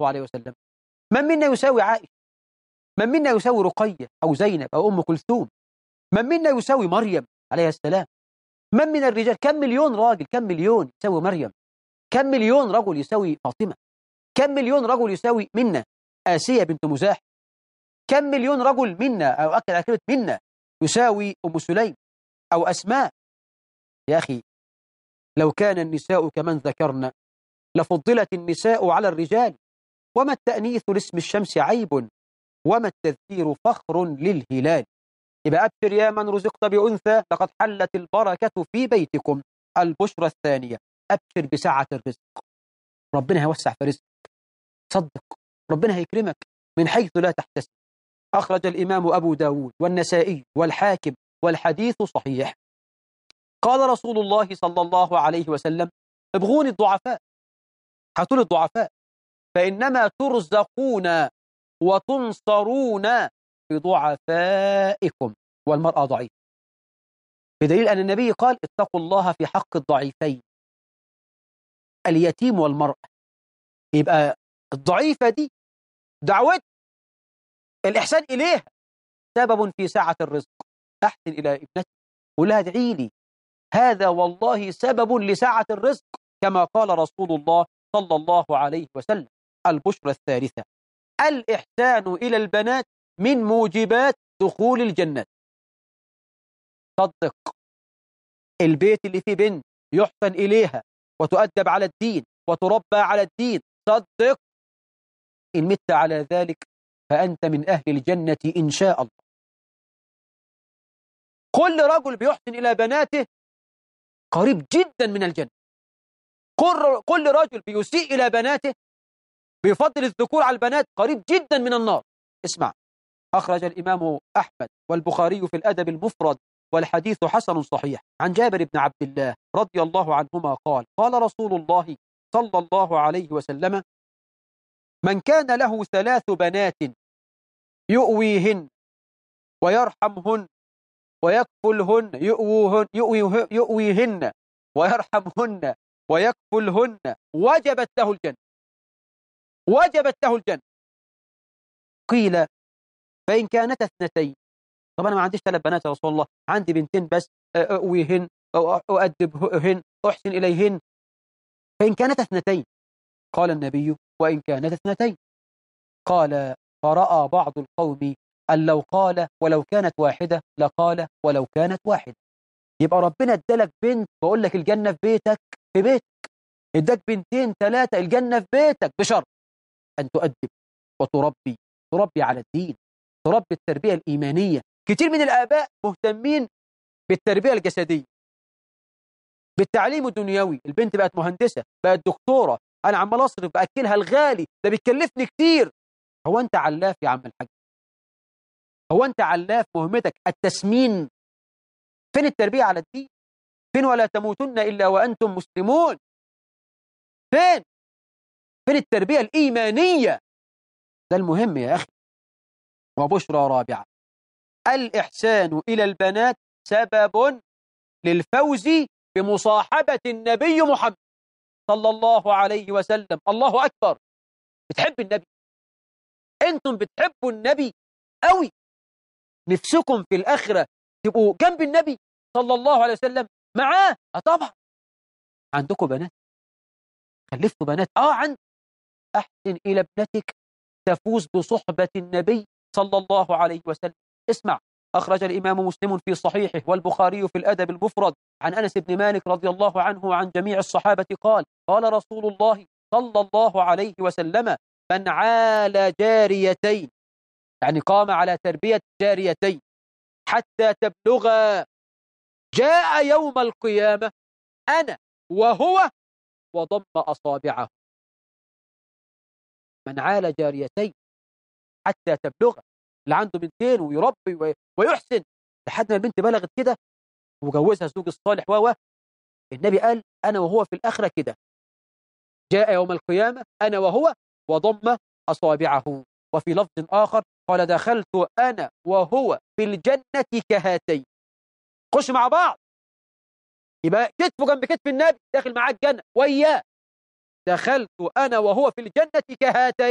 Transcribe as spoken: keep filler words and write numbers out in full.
عليه وسلم. من منا يساوي عائشة؟ من منا يساوي رقية أو زينب أو أم كلثوم؟ من منا يساوي مريم عليها السلام؟ من من الرجال؟ كم مليون راجل، كم مليون يساوي مريم؟ كم مليون رجل يساوي فاطمة؟ كم مليون رجل يساوي منا آسية بنت مزاح؟ كم مليون رجل منا أو أكد على كلمة منا يساوي أم سليم أو أسماء؟ يا أخي لو كان النساء كمن ذكرنا لفضلت النساء على الرجال. وما التأنيث لاسم الشمس عيب، وما التذكير فخر للهلال. يبقى أبشر يا من رزقت بأنثى، لقد حلت البركة في بيتكم. البشرى الثانية، أبشر بسعة الرزق. ربنا هيوسع في رزقك، صدق، ربنا هيكرمك من حيث لا تحتسب. أخرج الإمام أبو داود والنسائي والحاكم والحديث صحيح. قال رسول الله صلى الله عليه وسلم: ابغوني الضعفاء، هاتوا لي الضعفاء، فإنما ترزقون وتنصرون بضعفائكم. والمرأة ضعيفة، بدليل أن النبي قال: اتقوا الله في حق الضعيفين، اليتيم والمرأة. يبقى الضعيفة دي دعوت الإحسان إليها سبب في سعة الرزق. أحسن إلى ابنتي، قل لها ادعي لي، هذا والله سبب لسعة الرزق، كما قال رسول الله صلى الله عليه وسلم. البشرى الثالثة، الإحسان إلى البنات من موجبات دخول الجنة. صدق، البيت اللي فيه بنت يحسن إليها وتؤدب على الدين وتربى على الدين، صدق إن مت على ذلك فأنت من أهل الجنة إن شاء الله. كل رجل بيحسن إلى بناته قريب جدا من الجنة. كل كل رجل بيسيء إلى بناته بيفضل الذكور على البنات قريب جدا من النار. اسمع، أخرج الإمام أحمد والبخاري في الأدب المفرد والحديث حسن صحيح عن جابر بن عبد الله رضي الله عنهما قال: قال رسول الله صلى الله عليه وسلم: من كان له ثلاث بنات يؤويهن ويرحمهن ويكفلهن يؤوهن يؤويه يؤويهن ويرحمهن ويكفلهن وجبت له الجنة، وجبت له الجنة. قيل: فإن كانت اثنتين؟ طب أنا ما عنديش ثلاث بنات يا رسول الله، عندي بنتين بس، أؤويهن أؤدبهن أحسن إليهن. فإن كانت اثنتين؟ قال النبي: وإن كانت اثنتين. قال: فرأى بعض القوم أن لو قال ولو كانت واحدة لقال ولو كانت واحدة. يبقى ربنا ادالك بنت، بقول لك الجنة في بيتك، في بيتك. اداك بنتين ثلاثة، الجنة في بيتك، بشرط أن تؤدب وتربي، تربي على الدين، تربي التربية الإيمانية. كتير من الآباء مهتمين بالتربية الجسدية، بالتعليم الدنيوي. البنت بقت مهندسة، بقت دكتورة، أنا عمال أصرف بأكلها الغالي، ده بيكلفني كتير. هو أنت علاف يا عم الحاج؟ هو أنت علاف؟ مهمتك التسمين؟ فين التربية على الدين؟ فين ولا تموتن إلا وأنتم مسلمون؟ فين؟ فين التربية الإيمانية؟ ده المهم يا أخي. وبشرى رابعة، الإحسان إلى البنات سبب للفوز بمصاحبة النبي محمد صلى الله عليه وسلم. الله أكبر. بتحب النبي؟ أنتم بتحبوا النبي قوي؟ نفسكم في الآخرة تبقوا جنب النبي صلى الله عليه وسلم معاه؟ آه طبعا. عندكم بنات؟ خلفتوا بنات؟ آه عند. أحسن إلى ابنتك تفوز بصحبة النبي صلى الله عليه وسلم. اسمع، أخرج الإمام مسلم في صحيحه والبخاري في الأدب المفرد عن أنس بن مالك رضي الله عنه وعن جميع الصحابة قال: قال رسول الله صلى الله عليه وسلم: من عال جاريتين، يعني قام على تربية جاريتين حتى تبلغا، جاء يوم القيامة أنا وهو وضم أصابعه. من عال جاريتين حتى تبلغا، اللي عنده بنتين ويربي ويحسن لحد ما البنت بلغت كده وجوزها الزوج الصالح، و النبي قال: أنا وهو في الآخرة كده، جاء يوم القيامة أنا وهو وضم أصابعه. وفي لفظ آخر قال: دخلت أنا وهو في الجنة كهاتين. خش مع بعض، يبقى كتفه جنب كتف النبي، داخل معاه الجنة وإياه. دخلت أنا وهو في الجنة كهاتين.